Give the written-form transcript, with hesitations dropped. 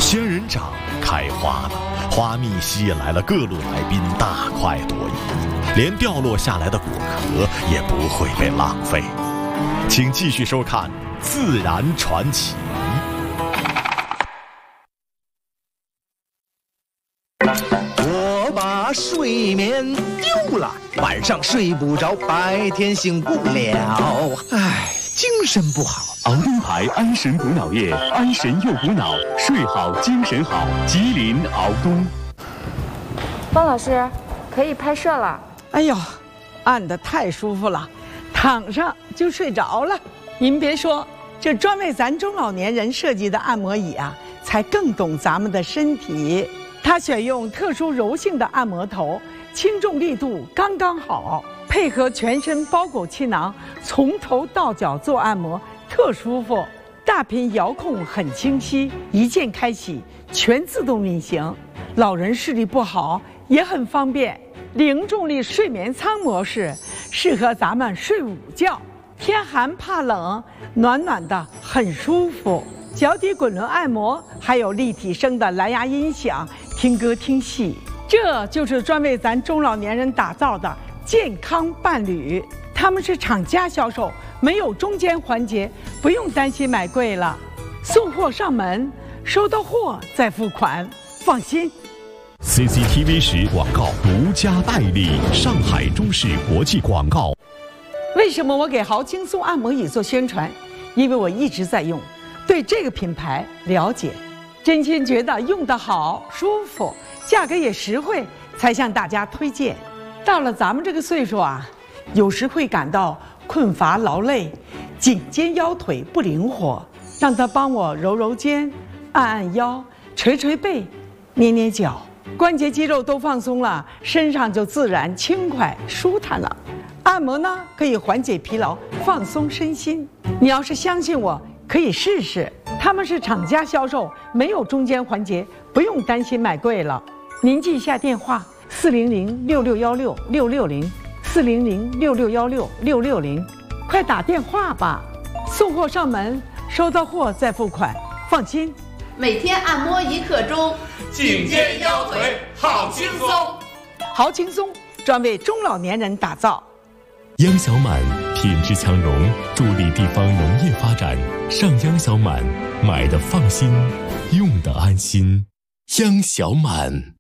仙人掌开花了，花蜜吸引来了各路来宾，大快朵颐，连掉落下来的果壳也不会被浪费。请继续收看《自然传奇》。 我把睡眠丢了，晚上睡不着，白天醒不了，唉，精神不好。 熬灯牌安神补脑液，安神又补脑，睡好精神好。吉林熬东。 方老师，可以拍摄了。 哎呦，按得太舒服了，躺上就睡着了。您别说，这专为咱中老年人设计的按摩椅啊，才更懂咱们的身体。它选用特殊柔性的按摩头，轻重力度刚刚好，配合全身包裹气囊，从头到脚做按摩特舒服。大屏遥控很清晰，一键开启，全自动运行。老人视力不好也很方便。零重力睡眠舱模式适合咱们睡午觉，天寒怕冷，暖暖的很舒服。脚底滚轮按摩，还有立体声的蓝牙音响，听歌听戏。这就是专为咱中老年人打造的健康伴侣。他们是厂家销售，没有中间环节，不用担心买贵了。送货上门，收到货再付款，放心。 CCTV 10广告独家代理，上海中视国际广告。 为什么我给豪轻松按摩椅做宣传？因为我一直在用，对这个品牌了解，真心觉得用得好、舒服，价格也实惠，才向大家推荐。到了咱们这个岁数啊，有时会感到困乏劳累，颈肩腰腿不灵活，让它帮我揉揉肩、按按腰、捶捶背、捏捏脚，关节肌肉都放松了，身上就自然轻快舒坦了。按摩呢，可以缓解疲劳，放松身心。你要是相信我，可以试试。他们是厂家销售，没有中间环节，不用担心买贵了。您记一下电话：400-6616-660，400-6616-660，快打电话吧。送货上门，收到货再付款，放心。 每天按摩1刻钟， 颈肩腰腿好轻松。 好轻松，专为中老年人打造。 央小满品质强融，助力地方农业发展。上央小满，买的放心，用的安心。央小满。